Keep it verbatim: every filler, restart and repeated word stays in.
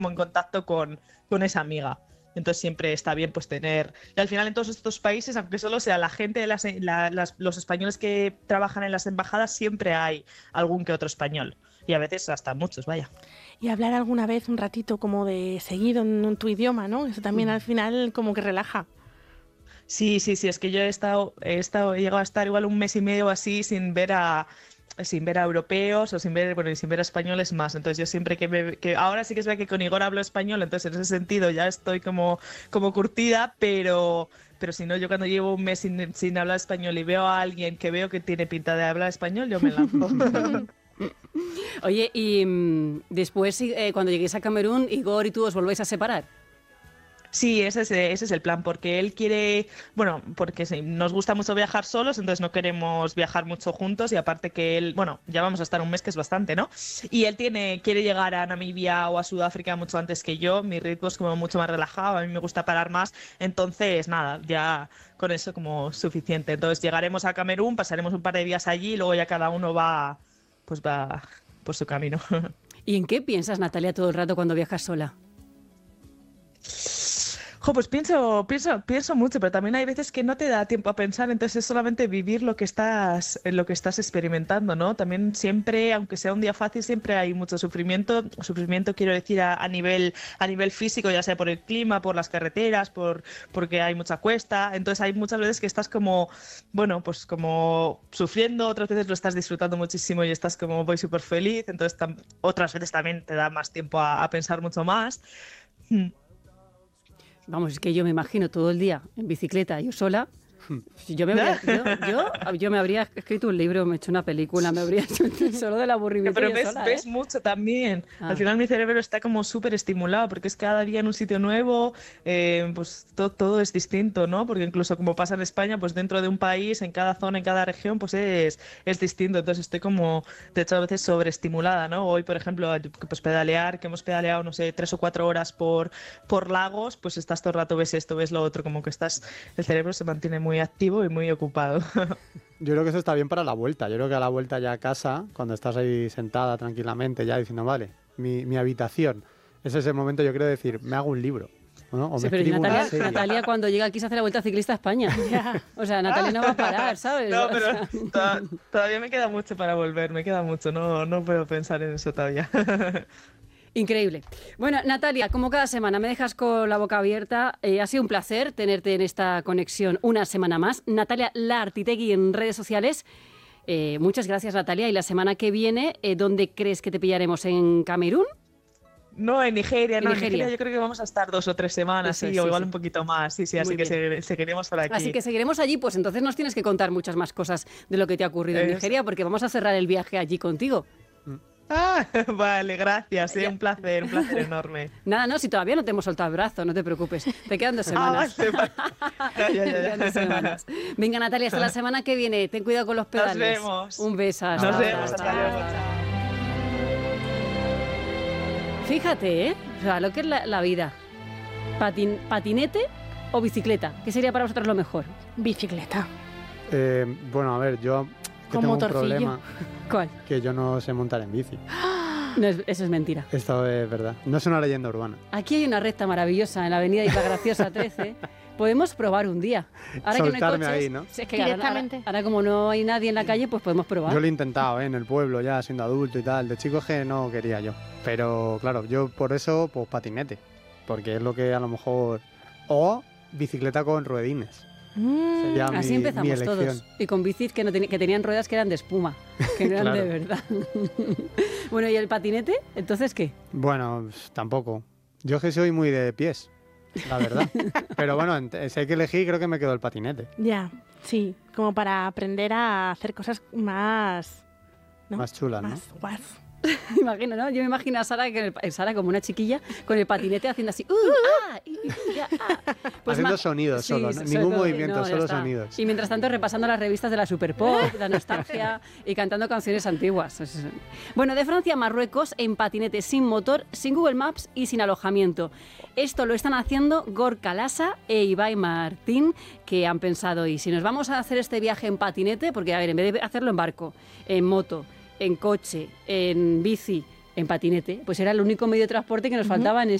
como en contacto con, con esa amiga. Entonces siempre está bien pues tener... Y al final en todos estos países, aunque solo sea la gente, de las, la, las, los españoles que trabajan en las embajadas, siempre hay algún que otro español. Y a veces hasta muchos, vaya. Y hablar alguna vez un ratito como de seguido en, en tu idioma, ¿no? Eso también al final como que relaja. Sí, sí, sí, es que yo he estado, he estado, he llegado a estar igual un mes y medio así sin ver a... sin ver a europeos o sin ver, bueno, y sin ver a españoles más. Entonces yo siempre que me, que ahora sí que es verdad que con Igor hablo español, entonces en ese sentido ya estoy como, como curtida, pero, pero si no, yo cuando llevo un mes sin, sin hablar español y veo a alguien que veo que tiene pinta de hablar español, yo me lanzo. Oye, y mmm, después eh, cuando lleguéis a Camerún, Igor y tú os volvéis a separar. Sí, ese es, ese es el plan, porque él quiere, bueno, porque sí, nos gusta mucho viajar solos, entonces no queremos viajar mucho juntos y aparte que él, bueno, ya vamos a estar un mes que es bastante, ¿no? Y él tiene, quiere llegar a Namibia o a Sudáfrica mucho antes que yo, mi ritmo es como mucho más relajado, a mí me gusta parar más, entonces nada, ya con eso como suficiente. Entonces llegaremos a Camerún, pasaremos un par de días allí y luego ya cada uno va, pues va por su camino. ¿Y en qué piensas, Natalia, todo el rato cuando viajas sola? Jo, pues pienso, pienso, pienso mucho, pero también hay veces que no te da tiempo a pensar, entonces es solamente vivir lo que estás, lo que estás experimentando, ¿no? También siempre, aunque sea un día fácil, siempre hay mucho sufrimiento. Sufrimiento quiero decir a, a nivel, a nivel físico, ya sea por el clima, por las carreteras, por, porque hay mucha cuesta. Entonces hay muchas veces que estás como, bueno, pues como sufriendo, otras veces lo estás disfrutando muchísimo y estás como voy súper feliz. Entonces tam- otras veces también te da más tiempo a, a pensar mucho más. Hmm. Vamos, es que yo me imagino todo el día en bicicleta, yo sola. Yo me, habría, yo, yo, yo me habría escrito un libro, me he hecho una película, me habría hecho solo del aburrimiento. Pero yo ves, sola, ves ¿eh? mucho también. Ah. Al final mi cerebro está como súper estimulado porque es cada día en un sitio nuevo, eh, pues to- todo es distinto, ¿no? Porque incluso como pasa en España, pues dentro de un país, en cada zona, en cada región, pues es, es distinto. Entonces estoy como, de hecho, a veces sobreestimulada, ¿no? Hoy, por ejemplo, pues pedalear, que hemos pedaleado, no sé, tres o cuatro horas por, por lagos, pues estás todo el rato, ves esto, ves lo otro, como que estás, el cerebro se mantiene muy activo y muy ocupado. Yo creo que eso está bien para la vuelta. Yo creo que a la vuelta ya a casa, cuando estás ahí sentada tranquilamente, ya diciendo, vale, mi, mi habitación, es ese momento yo creo de decir, me hago un libro, ¿no? O Sí, me pero escribo Natalia, una serie. Natalia cuando llega aquí se hace la Vuelta Ciclista a España. O sea, Natalia no va a parar, ¿sabes? No, O pero sea, to- todavía me queda mucho para volver, me queda mucho, no, no puedo pensar en eso todavía. increíble. Bueno, Natalia, como cada semana me dejas con la boca abierta. Eh, ha sido un placer tenerte en esta conexión una semana más. Natalia Lartitegui en redes sociales. Eh, muchas gracias, Natalia. Y la semana que viene, eh, ¿dónde crees que te pillaremos? ¿En Camerún? No, en Nigeria, En no, en Nigeria. Nigeria yo creo que vamos a estar dos o tres semanas, Eso sí, es, o sí, igual sí. un poquito más, sí, sí, así Muy que bien. se- seguiremos por aquí. Así que seguiremos allí, pues entonces nos tienes que contar muchas más cosas de lo que te ha ocurrido en Eso. Nigeria, porque vamos a cerrar el viaje allí contigo. Ah, vale, gracias, sí, Ya. un placer, un placer enorme. Nada, no, si todavía no te hemos soltado el brazo, no te preocupes. Te quedan dos Ah, semanas. vale, vale. Ya, ya, ya, Te quedan dos ya. semanas. Venga, Natalia, hasta la semana que viene. Ten cuidado con los pedales. vemos. Un beso. Hasta Nos ahora. vemos, hasta luego. Chao. Fíjate, ¿eh? O sea, lo que es la, la vida. Patin- ¿Patinete o bicicleta? ¿Qué sería para vosotros lo mejor? Bicicleta. Eh, bueno, a ver, yo que Con tengo un motorcillo. problema, ¿Cuál? que yo no sé montar en bici. No, es- eso es mentira. Esto es verdad. No es una leyenda urbana. Aquí hay una recta maravillosa en la avenida Isla Graciosa trece. Podemos probar un día. Ahora que no Soltarme hay coches, ahí, ¿no? si es que ahora, Directamente. ahora- ahora como no hay nadie en la calle, pues podemos probar. Yo lo he intentado, ¿eh? En el pueblo, ya siendo adulto y tal. De chico es que no quería yo. Pero claro, yo por eso, pues patinete. Porque es lo que a lo mejor... O bicicleta con ruedines. Mm, Sería mi- Así mi empezamos elección. todos. Y con bicis que, no teni- que tenían ruedas que eran de espuma, que no eran Claro. de verdad. Bueno, ¿y el patinete? ¿Entonces qué? Bueno, pues, tampoco. Yo es que soy muy de pies, la verdad. Pero bueno, ent- si hay que elegir, creo que me quedo el patinete. ya, sí, como para aprender a hacer cosas más... ¿no? Más chulas, ¿no? Más guas. Imagino, ¿no? Yo me imagino a Sara, que el- Sara como una chiquilla, con el patinete haciendo así. ¡Uh! ¡Ah! y- y- ya, ah. Haciendo ma- sonidos solo, ¿no? sobre Ningún todo, movimiento, no, ya solo está. sonidos. Y mientras tanto repasando las revistas de la Super Pop, la nostalgia y cantando canciones antiguas. Es- es- Bueno, de Francia a Marruecos en patinete sin motor, sin Google Maps y sin alojamiento. Esto lo están haciendo Gorka Lasa e Ibai Martín, que han pensado, y si nos vamos a hacer este viaje en patinete, porque a ver, en vez de hacerlo en barco, en moto, en coche, en bici, en patinete. Pues era el único medio de transporte que nos faltaba en